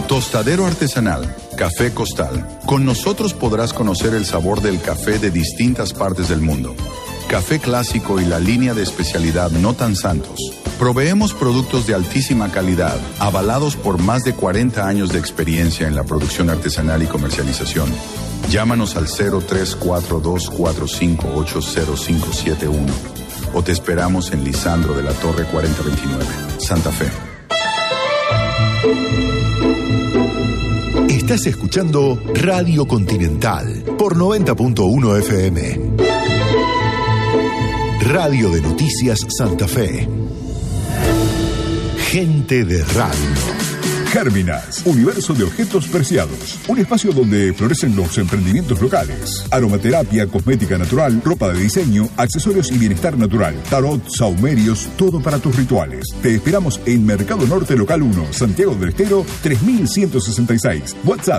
Tostadero artesanal, Café Costal. Con nosotros podrás conocer el sabor del café de distintas partes del mundo. Café clásico y la línea de especialidad No Tan Santos. Proveemos productos de altísima calidad, avalados por más de 40 años de experiencia en la producción artesanal y comercialización. Llámanos al 034245805571 o te esperamos en Lisandro de la Torre 4029, Santa Fe. Estás escuchando Radio Continental por 90.1 FM. Radio de Noticias Santa Fe. Gente de radio. Gérminas, universo de objetos preciados. Un espacio donde florecen los emprendimientos locales. Aromaterapia, cosmética natural, ropa de diseño, accesorios y bienestar natural. Tarot, saumerios, todo para tus rituales. Te esperamos en Mercado Norte Local 1, Santiago del Estero, 3166. WhatsApp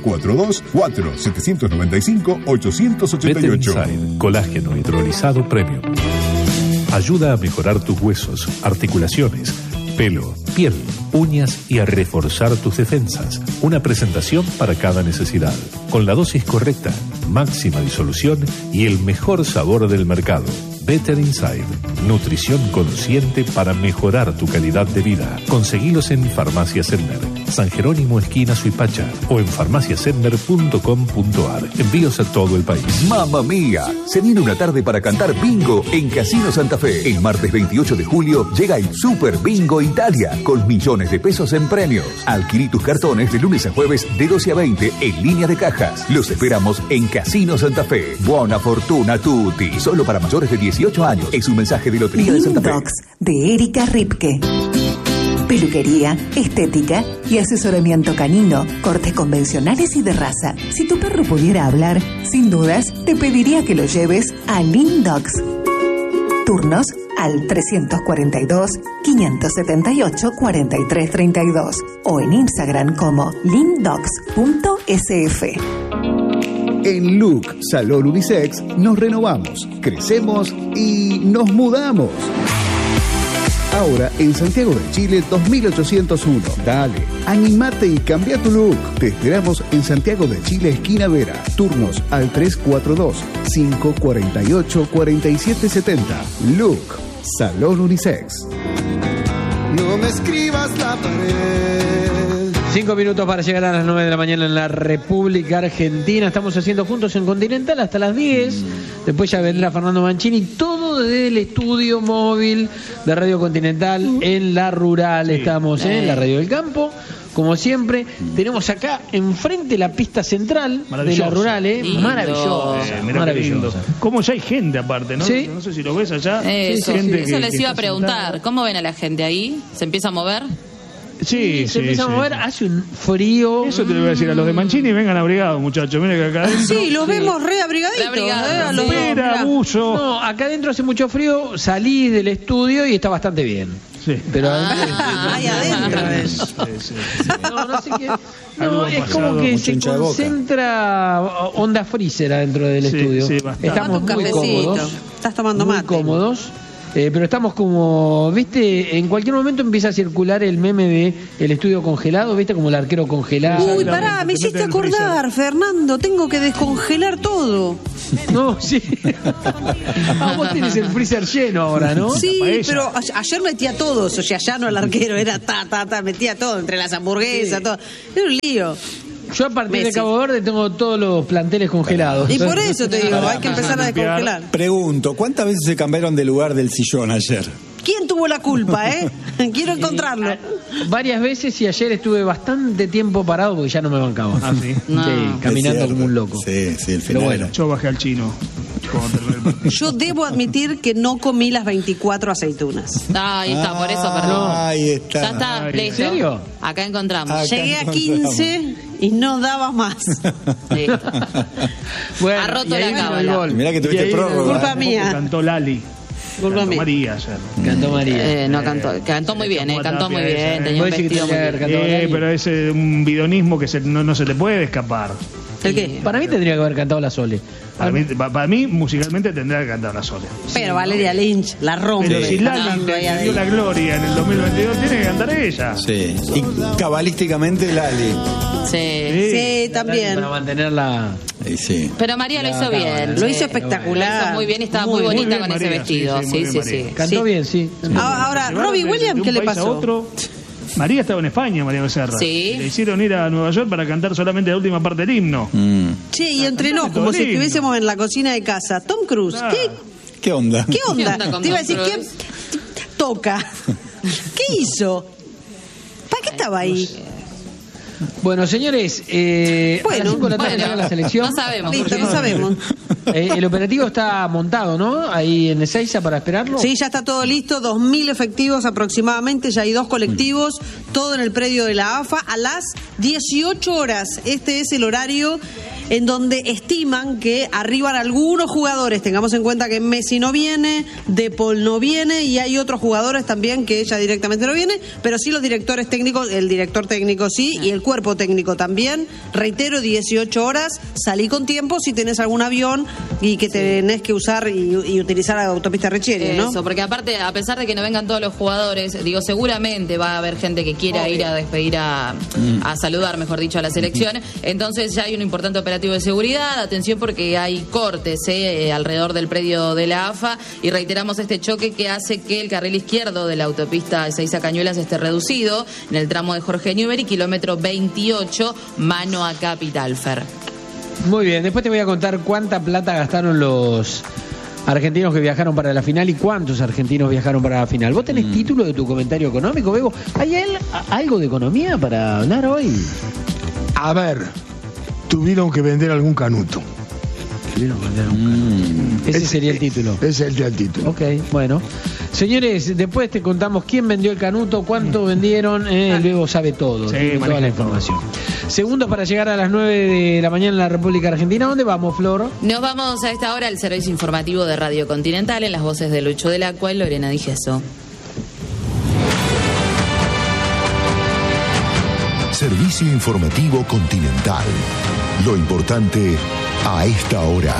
342-4795-888. Better Inside, colágeno hidrolizado premium. Ayuda a mejorar tus huesos, articulaciones, pelo, piel, uñas y a reforzar tus defensas. Una presentación para cada necesidad. Con la dosis correcta, máxima disolución y el mejor sabor del mercado. Better Inside. Nutrición consciente para mejorar tu calidad de vida. Conseguilos en Farmacia Sender, San Jerónimo esquina Suipacha o en farmaciasender.com.ar. Envíos a todo el país. ¡Mamma mía! Se viene una tarde para cantar bingo en Casino Santa Fe. El martes 28 de julio llega el Super Bingo Italia con millones de pesos en premios. Adquirí tus cartones de lunes a jueves de 12 a 20 en línea de cajas. Los esperamos en Casino Santa Fe. Buona fortuna tutti. Solo para mayores de 18 años. Es un mensaje de Lotería de Santa Fe. Lindox de Erika Ripke. Peluquería, estética y asesoramiento canino, cortes convencionales y de raza. Si tu perro pudiera hablar, sin dudas, te pediría que lo lleves a Lindox. Turnos al 342-578-4332 o en Instagram como lindox.sf. En Look Salón Unisex nos renovamos, crecemos y nos mudamos. Ahora en Santiago de Chile 2801. Dale, animate y cambia tu look. Te esperamos en Santiago de Chile, esquina Vera. Turnos al 342-548-4770. Look Salón Unisex. No me escribas la pared. 5 minutos para llegar a las 9 de la mañana en la República Argentina. Estamos haciendo juntos en Continental hasta las 10. Después ya vendrá Fernando Mancini. Todo desde el estudio móvil de Radio Continental en la Rural. Estamos en la Radio del Campo. Como siempre, tenemos acá enfrente la pista central de la Rural, maravillosa. Maravillosa. Como ya hay gente aparte, ¿no? ¿Sí? No sé si lo ves allá. Eso les iba a preguntar. Sentada. ¿Cómo ven a la gente ahí? ¿Se empieza a mover? Sí, se empieza a mover, hace un frío. Eso te lo voy a decir, a los de Mancini vengan abrigados, muchachos. Miren que acá adentro. Sí, los vemos re abrigaditos. No, acá adentro hace mucho frío, salís del estudio y está bastante bien. Sí. Pero ahí adentro. No sé qué. No, es como que se concentra onda freezer adentro del estudio. Sí, estamos muy cómodos. Estás tomando mate. Muy cómodos. Pero estamos como, viste, en cualquier momento empieza a circular el meme de el estudio congelado, viste, como el arquero congelado. Uy, pará, me hiciste acordar, Fernando, tengo que descongelar todo. No, sí. Vos tenés el freezer lleno ahora, ¿no? Sí, pero ayer metía todos, o sea, ya no el arquero, era metía todo, entre las hamburguesas, todo. Era un lío. Yo a partir de Cabo Verde tengo todos los planteles congelados. Y por eso te digo, hay que empezar a descongelar. Pregunto, ¿cuántas veces se cambiaron de lugar del sillón ayer? ¿Quién tuvo la culpa, Quiero encontrarlo. Varias veces y ayer estuve bastante tiempo parado porque ya no me bancaba. ¿Ah, sí? No. Sí, caminando como un loco. Sí, el final. Bueno. Yo bajé al chino. Yo debo admitir que no comí las 24 aceitunas. Ahí está, por eso, perdón. Ahí está. Ya está, listo. ¿En serio? Acá encontramos. Llegué a 15 y no daba más. Listo. Bueno, ha roto la cábala. Mirá que tuviste prórroga. Culpa mía. Cantó Lali. Cantó María ayer. Cantó María. No cantó muy bien, cantó muy bien. Tenía un vestido muy bien. Pero es un bidonismo que no se te puede escapar. ¿El qué? Para mí tendría que haber cantado la Sole. Para mí, musicalmente, tendría que cantar la Sole. Pero Valeria Lynch la rompe. Pero si Lali cantando ahí dio adentro. la gloria en el 2022, tiene que cantar ella. Sí. Y cabalísticamente Lali. Sí, también. Para mantenerla. Sí. Pero María lo hizo bien. Lo hizo Lo espectacular. hizo muy bien y estaba muy bonita bien, con María, ese vestido. sí, Sí, muy sí, bien, sí. María. Cantó bien, sí. Ahora, Llevaron Robbie de Williams, un ¿qué le país a pasó? otro. María estaba en España, María Becerra. Sí. Le hicieron ir a Nueva York para cantar solamente la última parte del himno. Che, y entrenó Cantante como si lindo. estuviésemos en la cocina de casa. Tom Cruise, Ah. ¿Qué onda? ¿qué onda? ¿Qué onda con Te iba a Tom decir, Cruise? ¿qué toca? ¿Qué hizo? ¿Para qué estaba ahí? Bueno, señores, a las 5 de la tarde llega la selección. No sabemos. Listo, no sabemos. El operativo está montado, ¿no? Ahí en Ezeiza para esperarlo. Sí, ya está todo listo, 2.000 efectivos aproximadamente, ya hay 2 colectivos, todo en el predio de la AFA a las 18 horas. Este es el horario en donde estiman que arriban algunos jugadores. Tengamos en cuenta que Messi no viene, De Paul no viene y hay otros jugadores también que ella directamente no viene, pero sí los directores técnicos, el director técnico sí y el cuerpo técnico también. Reitero, 18 horas, salí con tiempo si tenés algún avión y que tenés que usar y utilizar la autopista Riccieri, ¿no? Eso, porque aparte, a pesar de que no vengan todos los jugadores, digo, seguramente va a haber gente que quiera ir a despedir a saludar, mejor dicho, a la selección. Entonces ya hay un importante operativo de seguridad. Atención porque hay cortes alrededor del predio de la AFA y reiteramos este choque que hace que el carril izquierdo de la autopista Ezeiza Cañuelas esté reducido en el tramo de Jorge Newbery, kilómetro 28, mano a Capital, Fer. Muy bien, después te voy a contar cuánta plata gastaron los argentinos que viajaron para la final y cuántos argentinos viajaron para la final. ¿Vos tenés título de tu comentario económico, Bebo? ¿Hay algo de economía para hablar hoy? A ver, tuvieron que vender algún canuto. Ese sería el título. Ese sería el título. Ok, bueno. Señores, después te contamos quién vendió el canuto, cuánto vendieron, luego sabe todo, Sí, tiene toda la información. Segundos para llegar a las 9 de la mañana en la República Argentina. ¿Dónde vamos, Flor? Nos vamos a esta hora al servicio informativo de Radio Continental en las voces de Lucho del Acua y Lorena Di Gesso. Servicio informativo Continental. Lo importante a esta hora.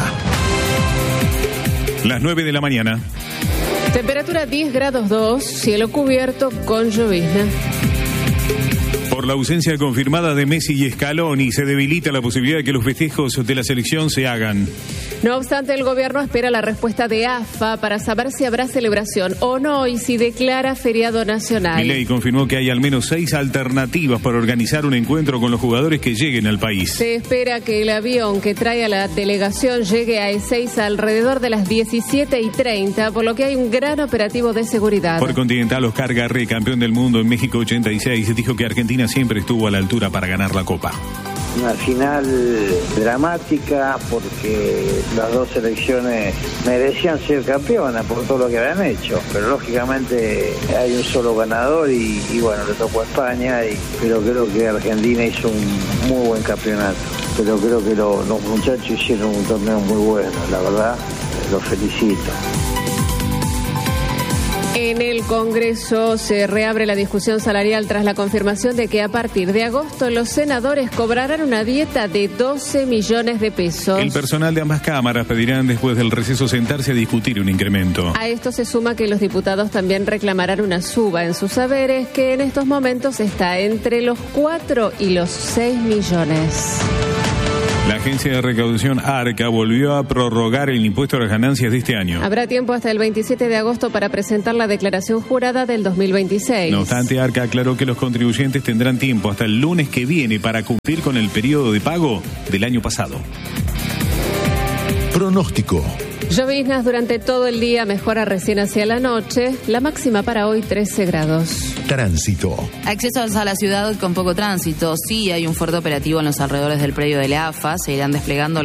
Las 9 de la mañana. Temperatura 10 grados 2, cielo cubierto con llovizna. Por la ausencia confirmada de Messi y Scaloni, se debilita la posibilidad de que los festejos de la selección se hagan. No obstante, el gobierno espera la respuesta de AFA para saber si habrá celebración o no y si declara feriado nacional. Milei confirmó que hay al menos 6 alternativas para organizar un encuentro con los jugadores que lleguen al país. Se espera que el avión que trae a la delegación llegue a Ezeiza alrededor de las 17:30, por lo que hay un gran operativo de seguridad. Por Continental, Oscar Garré, campeón del mundo en México 86, dijo que Argentina siempre estuvo a la altura para ganar la Copa. Una final dramática porque las dos selecciones merecían ser campeonas por todo lo que habían hecho, pero lógicamente hay un solo ganador y bueno, le tocó a España, pero creo que Argentina hizo un muy buen campeonato, pero creo que los muchachos hicieron un torneo muy bueno, la verdad, los felicito. En el Congreso se reabre la discusión salarial tras la confirmación de que a partir de agosto los senadores cobrarán una dieta de 12 millones de pesos. El personal de ambas cámaras pedirán después del receso sentarse a discutir un incremento. A esto se suma que los diputados también reclamarán una suba en sus saberes que en estos momentos está entre los 4 y los 6 millones. La agencia de recaudación ARCA volvió a prorrogar el impuesto a las ganancias de este año. Habrá tiempo hasta el 27 de agosto para presentar la declaración jurada del 2026. No obstante, ARCA aclaró que los contribuyentes tendrán tiempo hasta el lunes que viene para cumplir con el periodo de pago del año pasado. Pronóstico. Lloviznas durante todo el día, mejora recién hacia la noche. La máxima para hoy 13 grados. Tránsito. Accesos a la ciudad con poco tránsito. Sí hay un fuerte operativo en los alrededores del predio de la AFA. Se irán desplegando